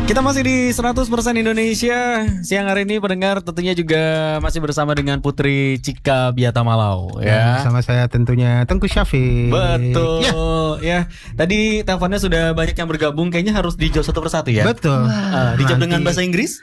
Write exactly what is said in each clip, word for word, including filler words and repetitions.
Kita masih di seratus persen Indonesia. Siang hari ini pendengar tentunya juga masih bersama dengan Putri Cika Biatamalau ya. Sama saya tentunya Tengku Syafiq. Betul ya. ya. Tadi teleponnya sudah banyak yang bergabung. Kayaknya harus dijawab satu persatu ya. Betul. uh, Dijawab dengan bahasa Inggris.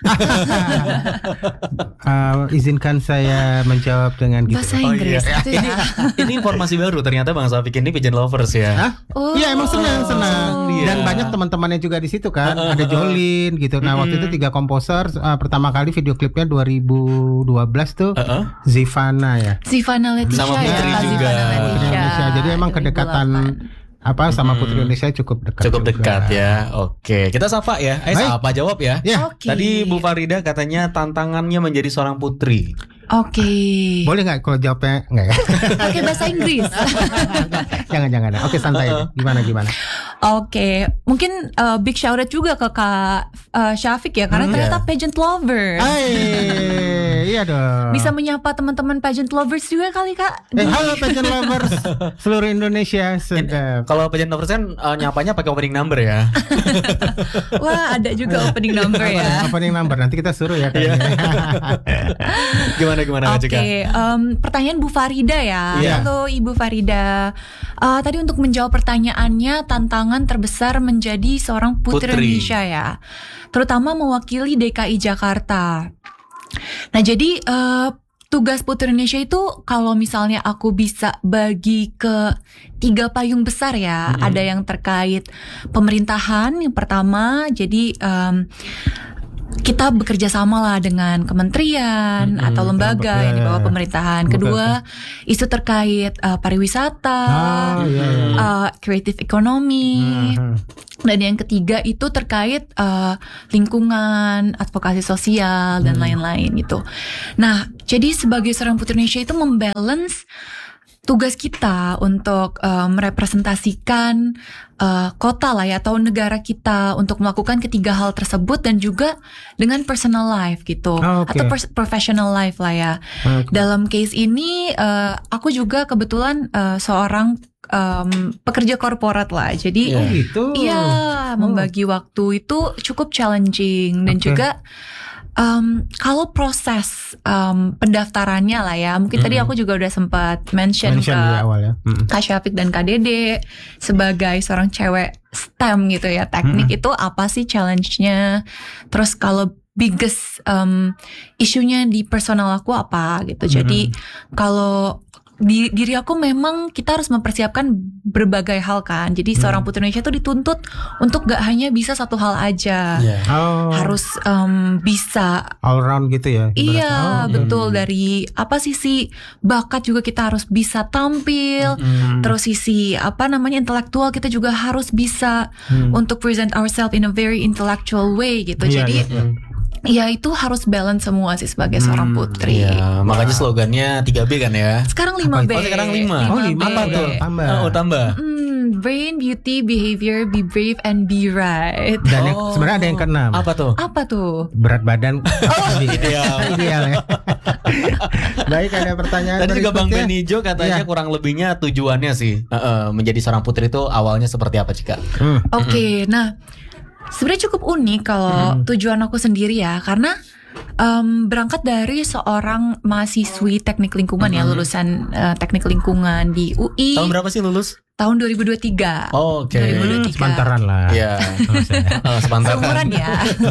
uh, Izinkan saya menjawab dengan gitu. Bahasa Inggris oh, iya. itu ya. ini, ini informasi baru. Ternyata Bang Syafiq ini pigeon lovers ya. Hah? Oh. Iya emang senang senang. Iya. Dan banyak teman-temannya juga di situ kan. Ada Jolin gitu. Nah, waktu itu tiga komposer uh, pertama kali video klipnya dua ribu dua belas tuh Uh-uh. Zivana ya. Zivana Leticia Sama Putri ya, juga. Zivana Leticia. Indonesia. Jadi emang dua ribu kedekatan delapan. apa sama Putri Indonesia cukup dekat. Cukup juga. dekat ya. Oke, kita sapa ya. Eh, Baik. sapa jawab ya. Ya. Oke. Tadi Bu Farida katanya tantangannya menjadi seorang putri. Oke. Boleh nggak kalau jawabnya nggak ya? Pakai bahasa Inggris. jangan jangan. Oke santai. aja. Gimana gimana? Oke, mungkin uh, big shout out juga ke Kak uh, Syafiq ya, karena Hmm, ternyata yeah. pageant lover. Hai, iya dong. Bisa menyapa teman-teman pageant lovers juga kali Kak. Eh, halo pageant lovers seluruh Indonesia sedap. Kalau pageant lovers kan uh, nyapanya pakai opening number ya. Wah, ada juga opening number ya. Opening number nanti kita suruh ya kayaknya. Gimana gimana Kak Oke, Cika? em, pertanyaan Bu Farida ya. Iya. Halo Ibu Farida. Uh, tadi untuk menjawab pertanyaannya, tantangan terbesar menjadi seorang putri, Putri. Indonesia ya, terutama mewakili D K I Jakarta. Nah, jadi uh, tugas Putri Indonesia itu kalau misalnya aku bisa bagi ke tiga payung besar ya. Mm-hmm. Ada yang terkait pemerintahan yang pertama, jadi um, kita bekerja sama lah dengan kementerian Mm-hmm. atau lembaga Betul. yang di bawah pemerintahan. Kedua, isu terkait uh, pariwisata, Oh, iya, iya. uh, creative economy. Mhm. Dan yang ketiga itu terkait uh, lingkungan, advokasi sosial dan lain-lain gitu. Nah, jadi sebagai seorang putri Indonesia itu membalance tugas kita untuk uh, merepresentasikan uh, kota lah ya atau negara kita untuk melakukan ketiga hal tersebut dan juga dengan personal life gitu Oh, oke. atau pers- professional life lah ya. Oke. Dalam case ini uh, aku juga kebetulan uh, seorang um, pekerja korporat lah. Jadi Iya. Oh gitu. iya, membagi waktu itu cukup challenging dan Oke. juga um, kalau proses um, pendaftarannya lah ya, mungkin tadi Mm-mm. aku juga udah sempat mention, Mention ke di awal ya. Mhm. Kak Syafiq dan Kak Dede sebagai seorang cewek STEM gitu ya, teknik Mm-mm. itu apa sih challenge-nya? Terus kalau biggest um, isunya di personal aku apa gitu. Jadi kalau di diri aku memang kita harus mempersiapkan berbagai hal kan. Jadi seorang putri Indonesia itu dituntut untuk gak hanya bisa satu hal aja. Iya. Oh, Harus um, bisa. all round gitu ya. Iya, ibaratnya. Oh, betul. Dari apa sisi bakat juga kita harus bisa tampil. Mm. Terus sisi apa namanya intelektual kita juga harus bisa Hmm. untuk present ourselves in a very intellectual way gitu. Iya, Jadi iya. ya itu harus balance semua sih sebagai seorang Hmm, putri. Iya, makanya slogannya tiga B kan ya. Sekarang lima B. Oh, sekarang lima. Oh, lima Apa B. tuh? Tambah. Oh, tambah. Hmm, brain, beauty, behavior, be brave and be right. Dan yang, Oh. sebenarnya ada yang keenam. Apa tuh? Apa tuh? Berat badan. Oh, ideal. ideal ya. Baik, ada pertanyaan. Tadi juga Bang berikutnya. Benijo katanya Iya. kurang lebihnya tujuannya sih uh, uh, menjadi seorang putri itu awalnya seperti apa Cika? Hmm. Oke, nah sebenarnya cukup unik kalau tujuan aku sendiri ya, karena em, berangkat dari seorang mahasiswi teknik lingkungan ya, lulusan eh, teknik lingkungan di U I Tahun berapa sih lulus? tahun dua ribu dua puluh tiga. Oh, Oke. dua ribu dua puluh tiga. Sepantaran lah. Iya. Oh, sebentar. Seumuran ya.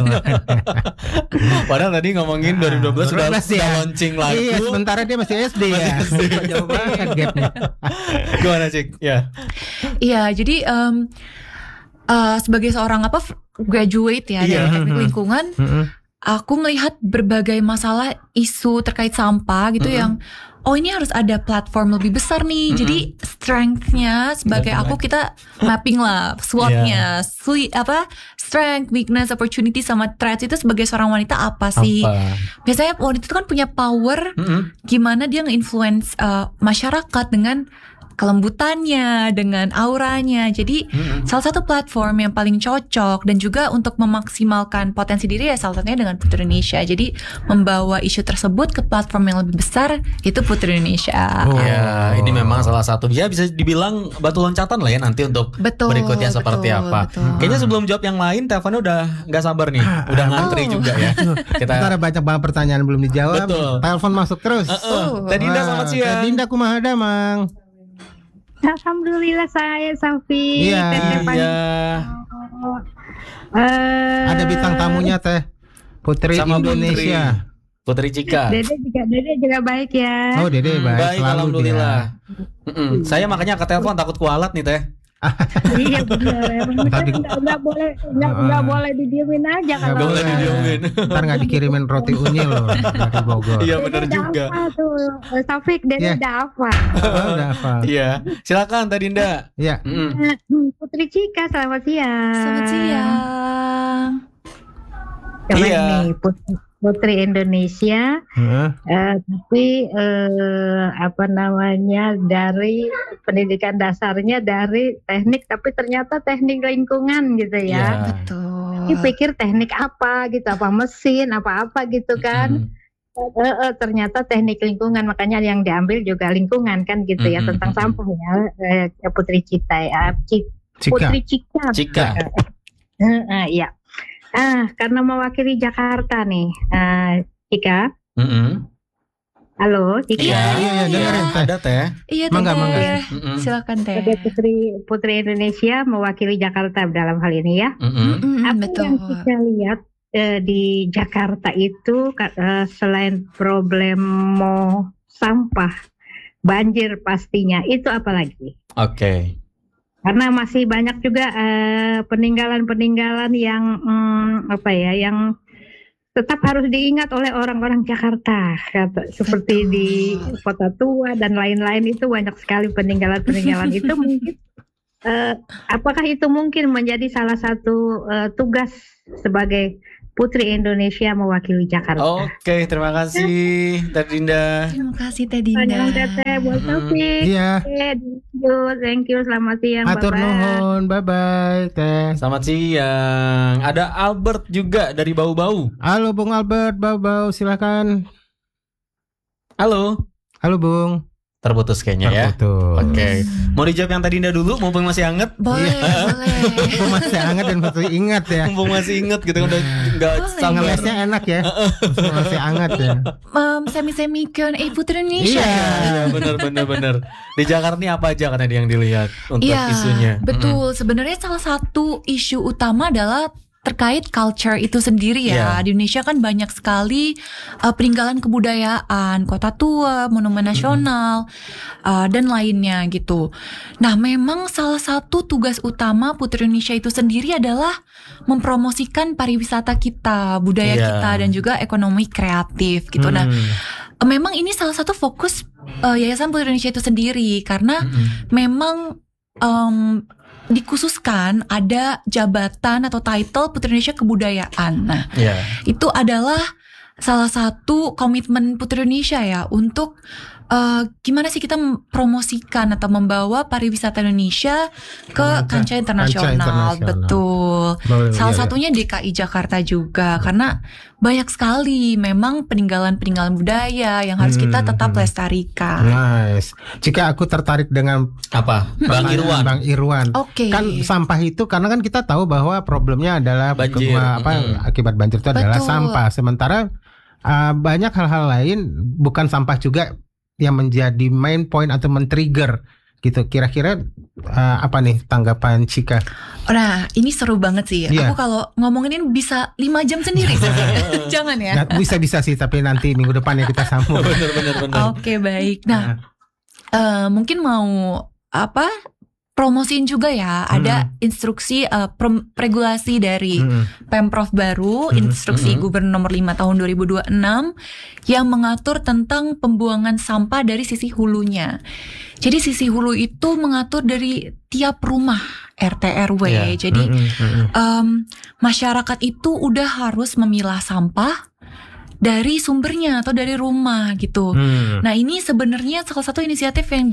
Padahal tadi ngomongin dua ribu dua belas sudah, dua ribu dua belas sudah ya. launching lagu. Iya, sementara dia masih S D ya. Jauh banget gapnya. Gimana Cik? Ya. Iya, jadi em, eh, sebagai seorang apa f- graduate ya Iya. dari teknik lingkungan, Mm-mm. aku melihat berbagai masalah isu terkait sampah gitu Mm-mm. yang oh ini harus ada platform lebih besar nih. Mm-mm. Jadi strength-nya sebagai Betul. aku kita mapping lah SWOT-nya. Sui- apa strength, weakness, opportunity sama threats itu sebagai seorang wanita apa sih? Apa? Biasanya wanita itu kan punya power Mm-mm. gimana dia nge-influence uh, masyarakat dengan kelembutannya, dengan auranya. Jadi Mm-mm. salah satu platform yang paling cocok dan juga untuk memaksimalkan potensi diri ya salah satunya dengan Putri Indonesia. Jadi membawa isu tersebut ke platform yang lebih besar itu Putri Indonesia. Oh. Ya, ini memang salah satu ya bisa dibilang batu loncatan lah ya nanti untuk Betul, berikutnya seperti betul, apa. betul. Kayaknya sebelum jawab yang lain, teleponnya udah nggak sabar nih, udah ngantri Oh. juga ya. Kita ada banyak banget pertanyaan belum dijawab. Betul. Telepon masuk terus. Uh-uh. Teh Dinda, selamat siang. Teh Dinda kumaha damang? Alhamdulillah saya Safi. Iya. Teteh Pan- Iya. Eh, Ada bintang tamunya Teh Putri Sama Indonesia. Putri Cika. Dede juga Dede juga baik ya. Oh Dede Hmm, baik, baik, selalu alhamdulillah. dia. Mm-mm. Saya makanya ke telepon takut kualat nih Teh. Iya benar. Emang Tadi- nggak nggak boleh nggak Ah. nggak boleh didiemin aja Nggak kalau. Gak boleh didiemin. Ntar nggak dikirimin roti unyil loh dari Bogor. Iya Dede benar udah juga. hafal tuh, Eh, Taufik Dede Iya. udah apa? Oh, udah hafal. Iya, silakan Teh Dinda. Iya. Mm-mm. Putri Cika selamat siang. Selamat siang. Keren Iya. nih Putri, Putri Indonesia. Heeh. Eh, tapi eh, apa namanya dari pendidikan dasarnya dari teknik tapi ternyata teknik lingkungan gitu Iya. ya. Betul. Ini pikir teknik apa gitu, apa mesin, apa-apa gitu kan. Mm-mm. Eh, eh, ternyata teknik lingkungan, makanya yang diambil juga lingkungan kan gitu ya, Mm-mm, tentang mm-mm. sampah ya. Eh, Putri Cita ya, Ci- Cika. Putri Cika. Cika. Eh, eh, iya. Ah, karena mewakili Jakarta nih, eh, Cika. Mm-mm. Halo, Cika. Iya, iya, iya, dengerin, Teh. Ada Teh. Iya Mangga, Teh. mangga. Mm-mm. Silakan Teh. Sebagai Putri Putri Indonesia mewakili Jakarta dalam hal ini ya. Mm-mm. Mm-mm, Apa betul. yang kita lihat eh, di Jakarta itu ka- eh, selain problemo sampah, banjir pastinya, itu apa lagi? Oke. Karena masih banyak juga eh, peninggalan-peninggalan yang hmm, apa ya, yang tetap harus diingat oleh orang-orang Jakarta, kata, seperti di Kota Tua dan lain-lain itu banyak sekali peninggalan-peninggalan itu mungkin. Eh, apakah itu mungkin menjadi salah satu eh, tugas sebagai Putri Indonesia mewakili Jakarta? Oke, terima kasih Teh Dinda. Terima kasih Teh Dinda. Panjang teteh buat Mm-mm. Taufik. Iya. Thank you, thank you, selamat siang, Atur bye-bye. nuhun, bye bye Teh. Selamat siang. Ada Albert juga dari Bau-Bau. Halo Bung Albert, bau-bau silakan. Halo. Halo Bung. Terputus kayaknya ya. Terputus. Oke. Mau dijawab yang Teh Dinda dulu mumpung masih hangat? Boleh, boleh. Mumpung masih hangat dan masih ingat ya. Mumpung masih inget gitu kan udah enggak Boleh. sabar. Ngelesnya enak ya. Masih hangat ya. Um, semi-semi Q and A Putri Indonesia. Iya. Iya, bener bener bener. Di Jakarta nih apa aja katanya yang dilihat untuk Iya, isunya? betul. Sebenarnya salah satu isu utama adalah terkait culture itu sendiri ya. Iya. Di Indonesia kan banyak sekali uh, peninggalan kebudayaan, kota tua, monumen nasional, uh, dan lainnya gitu. Nah, memang salah satu tugas utama Putri Indonesia itu sendiri adalah mempromosikan pariwisata kita, budaya Iya. kita, dan juga ekonomi kreatif gitu. Nah, Hmm. memang ini salah satu fokus uh, Yayasan Putri Indonesia itu sendiri karena Mm-mm. memang em, dikhususkan ada jabatan atau title Putri Indonesia Kebudayaan. Nah, Iya. itu adalah salah satu komitmen Putri Indonesia ya untuk eh, gimana sih kita mempromosikan atau membawa pariwisata Indonesia ke Kancah- kancah internasional. internasional. Betul. Boleh, Salah iya, satunya D K I Jakarta juga karena banyak sekali memang peninggalan-peninggalan budaya yang harus kita Hmm, tetap hmm. lestarikan. Nice. Jika aku tertarik dengan Apa? Bang pertanyaan Irwan. Bang Irwan. Oke. Kan sampah itu karena kan kita tahu bahwa problemnya adalah Banjir. ke- apa Mm. akibat banjir itu adalah Betul. sampah. Sementara uh, banyak hal-hal lain bukan sampah juga yang menjadi main point atau men-trigger gitu. Kira-kira uh, apa nih tanggapan Cika? Nah, ini seru banget sih. Iya. Aku kalau ngomongin ini bisa lima jam sendiri. Jangan ya. Nggak, bisa-bisa sih tapi nanti minggu depan ya kita sambung. Bener bener bener. Oke, baik. Nah, eh, mungkin mau apa? Promosiin juga ya. Ada instruksi eh, prom- regulasi dari Mm. Pemprov baru, Hmm, instruksi hmm. Gubernur nomor lima tahun dua ribu dua puluh enam yang mengatur tentang pembuangan sampah dari sisi hulunya. Jadi sisi hulu itu mengatur dari tiap rumah R T R W. Ya. Jadi Mm-mm, mm-mm. em, masyarakat itu udah harus memilah sampah dari sumbernya atau dari rumah gitu. Hmm. Nah ini sebenarnya salah satu inisiatif yang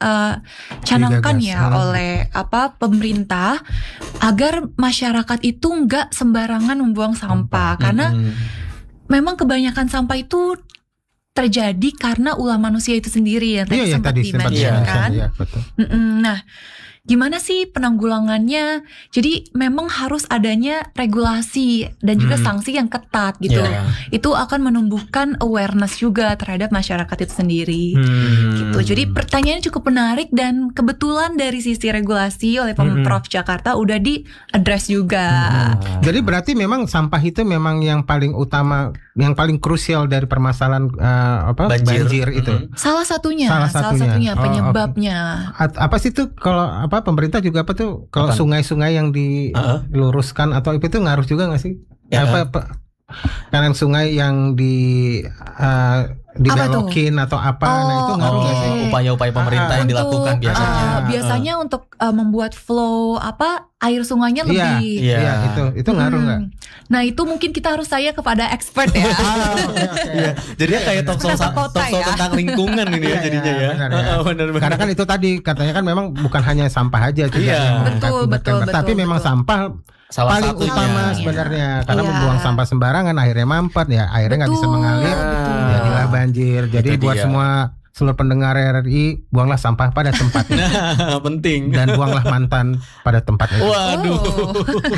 dicanangkan Digagas. ya Hmm. oleh apa pemerintah agar masyarakat itu nggak sembarangan membuang sampah karena Mm-mm. memang kebanyakan sampah itu terjadi karena ulah manusia itu sendiri yang tadi Iya, ya, sempat tadi sempat di-mention di-mention, kan. Iya, betul. Mm-mm. Nah, gimana sih penanggulangannya? Jadi memang harus adanya regulasi dan juga Hmm. sanksi yang ketat gitu. Iya. Itu akan menumbuhkan awareness juga terhadap masyarakat itu sendiri. Hmm. Gitu. Jadi pertanyaannya cukup menarik dan kebetulan dari sisi regulasi oleh Pemprov Jakarta udah di-address juga. Hmm. Jadi berarti memang sampah itu memang yang paling utama, yang paling krusial dari permasalahan eh, apa Banjir. banjir, itu. Mm-mm. Salah satunya, Salah salah satunya. satunya, Oh, penyebabnya. At- apa sih itu kalau apa pemerintah juga apa tuh kalau Apaan? sungai-sungai yang Uh-uh. diluruskan atau itu tuh ngaruh juga nggak sih? Ya. Apa, apa kan yang sungai yang di eh, dibelokin atau apa? Nah itu Oh, ngaruh nggak oke. sih? Oh, upaya-upaya pemerintah yang Untuk, dilakukan biasanya. uh, biasanya untuk uh, membuat flow apa air sungainya Iya, lebih. Iya. iya itu itu ngaruh nggak? Hmm. Nah itu mungkin kita harus tanya kepada expert ya. Ah, oke, oke. Iya, jadinya kayak talk show, Kota kota talk show ya. tentang lingkungan ini ya Iya, jadinya iya, ya. benar, ya. Heeh, benar-benar. Karena kan itu tadi katanya kan memang bukan hanya sampah aja juga Iya. yang Betul, mengakibatkan, betul, tapi betul, memang betul. sampah Salah paling satunya. utama Iya. sebenarnya karena Iya. membuang sampah sembarangan akhirnya mampet ya akhirnya nggak bisa Betul, mengalir betul. jadilah banjir. Jadi Itu buat dia. semua seluruh pendengar R R I buanglah sampah pada tempatnya Nah, penting. dan buanglah mantan pada tempatnya. Waduh. Oh.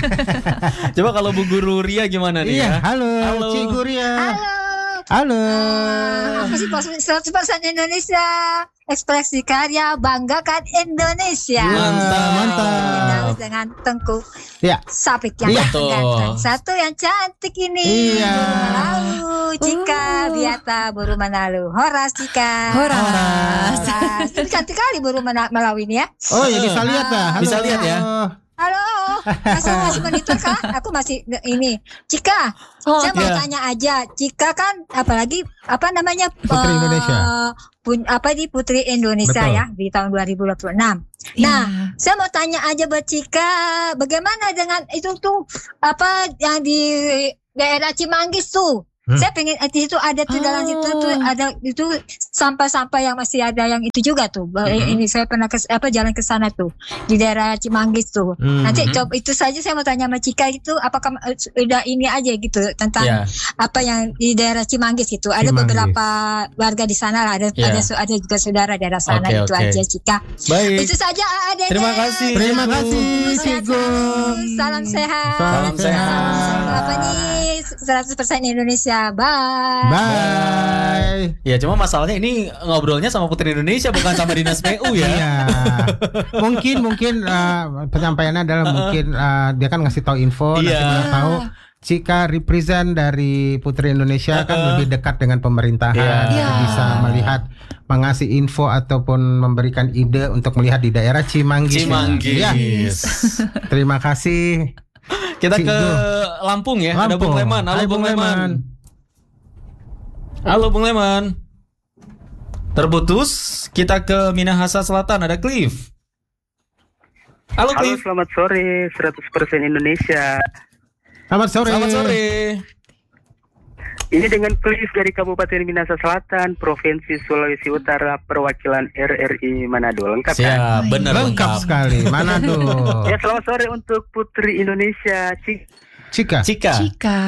Coba kalau Bu Guru Ria gimana nih Iya, ya? halo, Halo. Cikgu Ria. Halo. Halo. Ah, aku sih seratus persen Indonesia. Ekspresi karya banggakan Indonesia. Mantap, mantap. Kita dengan Tengku Ya. Sapik yang Iya. ganteng. Betul. Satu yang cantik ini. Iya. Buru Manalu, Cika, Oh. Biata, Buru Manalu. Horas, Cika. Horas. Horas. Itu cantik kali Buru Mana- Manalu ini ya. Oh ya bisa lihat dah. Halo. Bisa lihat ya. Halo, masih masih monitor kah? Aku masih ini. Cika, Oh, saya mau iya. tanya aja. Cika kan apalagi apa namanya Putri eh, Indonesia. pun- apa di Putri Indonesia Betul. ya di tahun dua ribu dua puluh enam. iya. Nah, saya mau tanya aja buat Cika, bagaimana dengan itu tuh apa yang di daerah Cimanggis tuh? Hmm. Saya pengen eh, di situ ada tuh dalam situ tuh Oh. ada itu sampah-sampah yang masih ada yang itu juga tuh. Mhm. Ini saya pernah ke apa jalan ke sana tuh di daerah Cimanggis tuh. Hmm. Nanti Mhm. coba itu saja saya mau tanya sama Cika itu apakah eh, udah ini aja gitu tentang Iya. apa yang di daerah Cimanggis itu. Ada Cimanggis. beberapa warga di sana lah, ada Iya. ada ada juga saudara daerah sana. Oke, Itu oke. aja Cika. Baik. Itu saja ada. Terima kasih. Terima Cikgu. kasih, Cikgu. Salam sehat. Salam sehat. Apa nih seratus persen Indonesia. Bye. Bye. Ya cuma masalahnya ini ngobrolnya sama Putri Indonesia bukan sama Dinas P U ya. Iya. Mungkin mungkin eh, penyampaiannya adalah mungkin eh, dia kan ngasih tahu info, Iya. nanti mana tahu Cika represent dari Putri Indonesia kan Uh-uh. lebih dekat dengan pemerintahan, Iya. jadi Iya. bisa melihat, mengasih info ataupun memberikan ide untuk melihat di daerah Cimanggis. Cimanggis. Ya. Terima kasih. Kita ke Cikgu. Lampung ya. Ada Bung Leman. Halo Hai, Bung Leman. Halo Bung Leman. Terputus. Kita ke Minahasa Selatan. Ada Cliff. Halo Halo, Cliff. selamat sore, seratus persen Indonesia. Selamat sore. Selamat sore. Ini dengan Cliff dari Kabupaten Minahasa Selatan, Provinsi Sulawesi Utara, perwakilan R R I Manado. Lengkap kan? Siap, benar Lengkap lengkap. sekali. Manado. Ya, selamat sore untuk Putri Indonesia. Cik. Cika. Cika. Cika.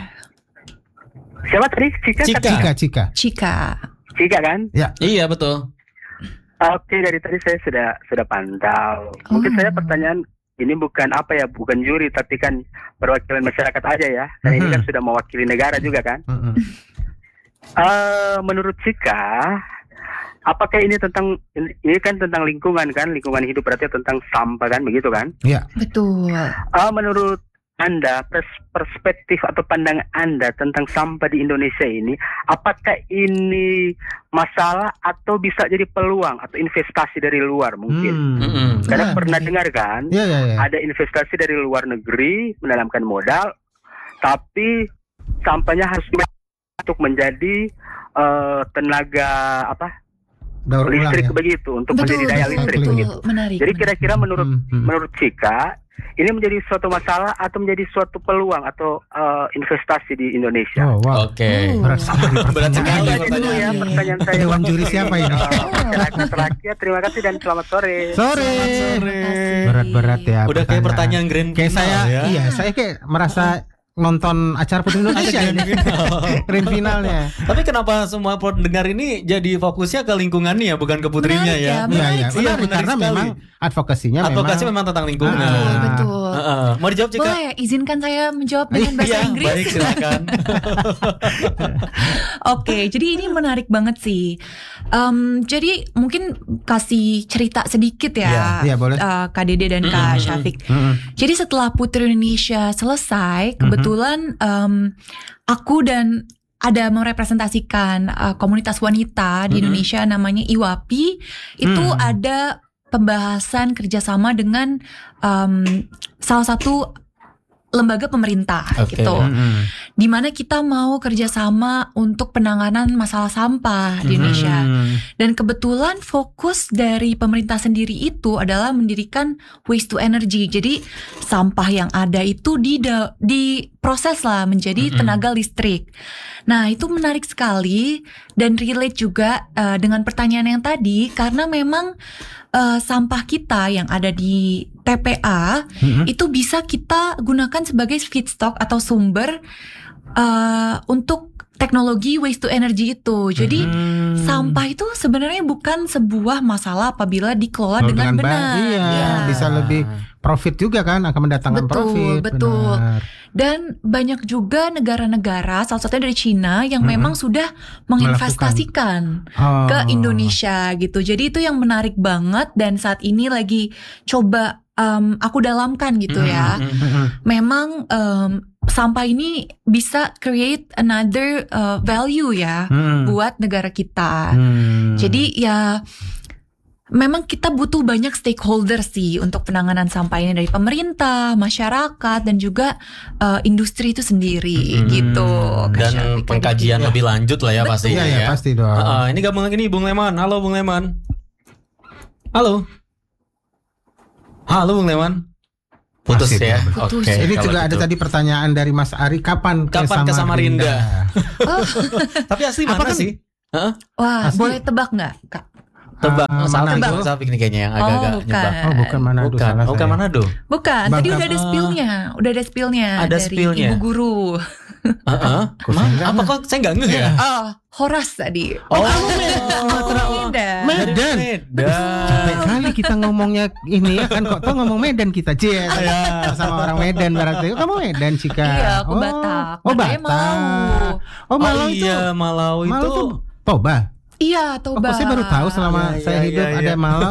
Siapa tadi? Cika? Cika. Cika, Cika. Cika. Cika kan? Iya betul. Oke, dari tadi saya sudah sudah pantau. Mungkin Oh. saya pertanyaan ini bukan apa ya, bukan juri, tapi kan perwakilan masyarakat aja ya. Dan ini kan Mhm. sudah mewakili negara juga kan. Mm-mm. Eh, menurut Cika, apakah ini tentang ini kan tentang lingkungan kan, lingkungan hidup berarti tentang sampah kan, begitu kan? Betul. Eh, menurut Anda, pers- perspektif atau pandangan Anda tentang sampah di Indonesia ini, apakah ini masalah atau bisa jadi peluang atau investasi dari luar mungkin? Hmm. Mm-mm. Karena Ah, pernah mungkin. dengar kan, Iya, iya, iya. ada investasi dari luar negeri menanamkan modal, tapi sampahnya harus di- untuk menjadi eh, tenaga apa daur ulang listrik ya. begitu untuk Betul, menjadi daya betul, listrik betul. begitu. Menarik. Jadi menarik. kira-kira menurut Hmm, hmm. menurut Cika ini menjadi suatu masalah atau menjadi suatu peluang atau uh, investasi di Indonesia? Oh, wow. Oke. Oh. Berat sekali Berat sekali pertanyaannya. Itu dulu ya Iya. pertanyaan saya. Dewan juri siapa ini? Uh, terakhir, terima kasih dan selamat sore. Sore. Sore. Berat-berat ya. Udah kayak pertanyaan grand Kayak final saya, ya. iya, saya kayak merasa nonton acara Putri Indonesia Grand ini. final. Grand finalnya. Tapi kenapa semua pendengar ini jadi fokusnya ke lingkungannya ya, bukan ke putrinya Menarik ya? ya, Iya, iya, Iya, menarik, menarik karena sekali. memang advokasinya Advokasi memang memang tentang lingkungan. Ah. Betul, betul. Heeh. Mau dijawab Cika? Boleh, izinkan saya menjawab dengan bahasa Iya, Inggris. baik silakan. Oke, jadi ini menarik banget sih. Em, jadi mungkin kasih cerita sedikit ya, Iya, iya, boleh. eh, Kak Dede dan Kak Syafiq. Mm-mm. Jadi setelah Putri Indonesia selesai, kebetulan em, aku dan ada merepresentasikan uh, komunitas wanita di Mhm. Indonesia namanya I W A P I. Itu Hmm. ada pembahasan kerjasama dengan em, salah satu lembaga pemerintah Oke. gitu. Mm-mm. Di mana kita mau kerjasama untuk penanganan masalah sampah di Indonesia. Mm. Dan kebetulan fokus dari pemerintah sendiri itu adalah mendirikan waste to energy. Jadi sampah yang ada itu di diproses lah menjadi Mm-mm. tenaga listrik. Nah itu menarik sekali dan relate juga uh, dengan pertanyaan yang tadi karena memang uh, sampah kita yang ada di T P A Mm-mm. itu bisa kita gunakan sebagai feedstock atau sumber uh, untuk teknologi waste to energy itu. Jadi Hmm. sampah itu sebenarnya bukan sebuah masalah apabila dikelola Oh, dengan, dengan benar. baik, iya, Ya. bisa lebih profit juga kan, akan mendatangkan Betul, profit. betul. Benar. Dan banyak juga negara-negara, salah satunya dari Cina yang Mm-mm. memang sudah menginvestasikan Oh. ke Indonesia gitu. Jadi itu yang menarik banget dan saat ini lagi coba um, aku dalamkan gitu ya. Mm-mm. Mm-mm. Memang um, sampah ini bisa create another uh, value ya Mm. buat negara kita. Hmm. Jadi ya memang kita butuh banyak stakeholder sih untuk penanganan sampah ini dari pemerintah, masyarakat dan juga uh, industri itu sendiri Hmm. gitu. Kak Dan Syafiq, Kak pengkajian Dede. lebih lanjut lah ya Betul. pastinya Iya, ya, ya. pasti dong. Heeh, ini gabung lagi nih Bung Leman. Halo Bung Leman. Halo. Halo Bung Leman. Putus Masih ya. putus. Oke. Ini kalau juga ada gitu. tadi pertanyaan dari Mas Ari, kapan ke Kapan ke Samarinda? Oh, Tapi asli Apa mana kan- sih? Heeh. wah, Asli. boleh tebak nggak, Kak? Tebak. Ah, Salah Manado. Safik nih kayaknya yang Oh, agak-agak bukan. nyebak. Oh, bukan Manado, Bukan. salah Oh, bukan saya. Manado. Bukan, tadi Bangka. udah ada spillnya, udah ada spillnya Ada dari spillnya. ibu guru. Heeh. Kok saya nggak Apa ngeh? kok saya nggak ngeh ya? Oh, Horas tadi. Oh, Sumatera Medan. Medan. Medan. Capek kali kita ngomongnya ini ya kan, kok tuh ngomong Medan kita, Cie. Iya. Sama orang Medan berarti. Kamu Medan, Cika. Iya, aku Oh. Batak. Oh, Makanya Batak. Malau. Oh, Malau Oh, itu. iya, Malau itu. Malau tuh Toba. Iya, Oh, Toba. kok saya baru tahu selama Iya, saya iya, hidup iya, ada iya. Malau.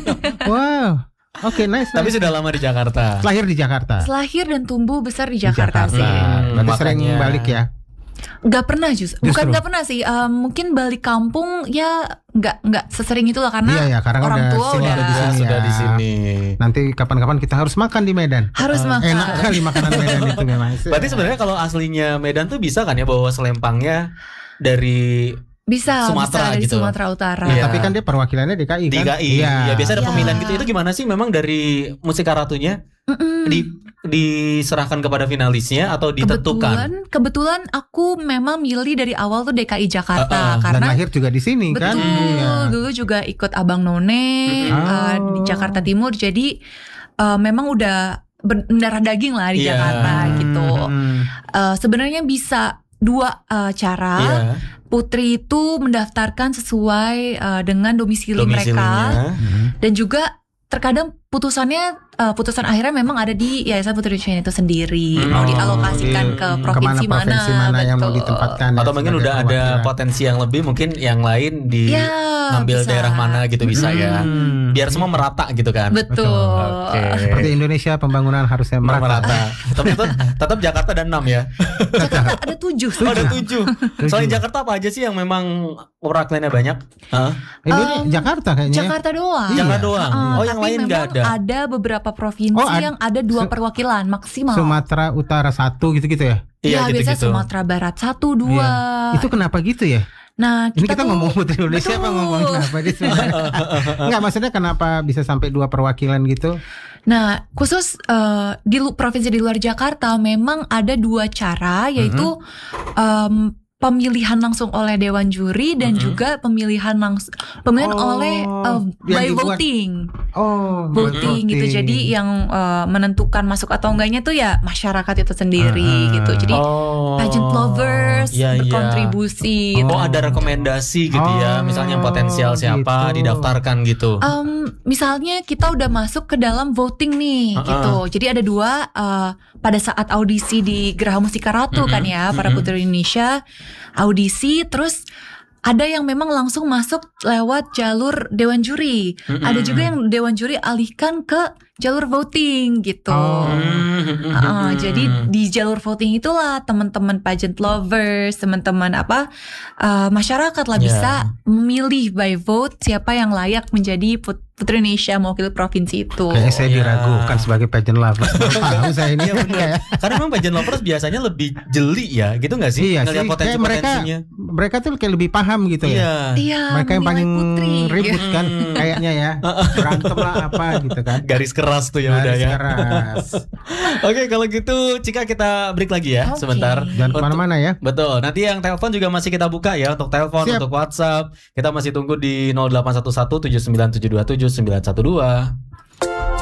Wow. Oke, nice. Tapi nice. sudah lama di Jakarta. lahir di Jakarta. Lahir dan tumbuh besar di Di Jakarta, sih. Hmm, Berarti sering makanya. balik ya. Gak pernah just, bukan Justru. gak pernah sih. Um, mungkin balik kampung ya nggak nggak sesering itulah karena Iya ya, karena orang udah tua sini, udah- udah di Sudah, sini sudah ya. di sini. Nanti kapan-kapan kita harus makan di Medan. harus makan. Enak kali makanan Medan itu memang. Berarti sebenarnya kalau aslinya Medan tuh bisa kan ya bawa selempangnya dari Bisa, Sumatera bisa dari gitu. Sumatera Utara. Nah, Iya. tapi kan dia perwakilannya D K I D kan? K I. Ya biasa ada Iya. pemilihan gitu. Itu gimana sih memang dari Musika Ratunya Mm-mm. di diserahkan kepada finalisnya atau ditentukan? Kebetulan, kebetulan aku memang milih dari awal tuh D K I Uh-uh. Jakarta Dan karena lahir juga di sini kan? betul Iya. dulu juga ikut Abang None Mm-mm. uh, di Oh. Jakarta Timur. Jadi uh, memang udah berdarah daging lah di Iya. Jakarta gitu. Hmm. Uh, sebenarnya bisa dua uh, cara. Iya, Putri itu mendaftarkan sesuai uh, dengan domisili mereka domisilinya. Hmm. dan juga terkadang putusannya uh, putusan akhirnya memang ada di Yayasan Putri Indonesia itu sendiri Hmm. mau Oh, dialokasikan di- ke kemana provinsi mana, provinsi mana yang mau betul. ditempatkan ya, Atau mungkin sebagai udah ada perwakilan. potensi yang lebih, mungkin yang lain di Ya, ngambil bisa. daerah mana gitu bisa ya. Hmm. Biar semua merata gitu kan. Betul. Oke. Seperti Indonesia pembangunan harusnya Merata. merata. Tapi tetap, tetap Jakarta dan enam ya. Jakarta ada tujuh. Oh, ada tujuh. Selain Jakarta apa aja sih yang memang perwakilannya banyak? Hah? Ini Um, Jakarta kayaknya. Jakarta doang. Iya. Jakarta doang. Uh, Oh, yang tapi lain nggak memang ada. ada beberapa provinsi Oh, ad- yang ada dua Su- perwakilan maksimal. Sumatera Utara satu gitu-gitu ya. Iya, biasanya gitu-gitu. Sumatera Barat satu, dua. Iya. Itu kenapa gitu ya? Nah, Ini kita, kita tuh, ngomong Putri Indonesia apa betul. ngomongin apa di sini? Enggak, maksudnya kenapa bisa sampai dua perwakilan gitu? Nah, khusus uh, di lu- provinsi di luar Jakarta memang ada dua cara, yaitu um, pemilihan langsung oleh dewan juri dan Mhm. juga pemilihan langsung pemilihan Oh, oleh uh, yang by dibuat- voting. Oh, Voting gitu. Jadi yang uh, menentukan masuk atau enggaknya tuh ya masyarakat itu sendiri Ah. gitu. Jadi Oh. pageant lovers Iya, iya. berkontribusi. Oh, ada rekomendasi gitu ya. Oh, Misalnya yang potensial siapa gitu. didaftarkan gitu. Um, misalnya kita udah masuk ke dalam voting nih, Uh-uh. gitu. Jadi ada dua uh, pada saat audisi di Geraha Mustika Ratu Mm-mm, kan ya, para mm-mm. putri Indonesia audisi, terus ada yang memang langsung masuk lewat jalur dewan juri. Mm-mm. Ada juga yang dewan juri alihkan ke jalur voting gitu. Oh. Hmm. Uh, jadi di jalur voting itulah teman-teman pageant lovers, teman-teman apa uh, masyarakat lah Ya. bisa memilih by vote siapa yang layak menjadi put- putri Indonesia mewakili provinsi itu. Kayaknya saya Oh, ya. diragukan sebagai pageant lover. Baru tahu saya ini. Iya benar. Karena memang pageant lovers biasanya lebih jeli ya, gitu nggak sih? Iya Ngelihat sih, kayak mereka potensi-potensinya. mereka tuh kayak lebih paham gitu ya. Iya. Iya, Mereka yang menilai paling putri. ribut kan Hmm. kayaknya ya. Berantem lah apa gitu kan. Garis keras tuh ya udah Garis ya. keras. Oke, kalau gitu Cika kita break lagi ya Oke. sebentar. Jangan Untuk- kemana-mana ya. Betul. Nanti yang telepon juga masih kita buka ya, untuk telepon, Siap. untuk WhatsApp. Kita masih tunggu di nol delapan satu satu tujuh sembilan tujuh dua tujuh sembilan satu dua.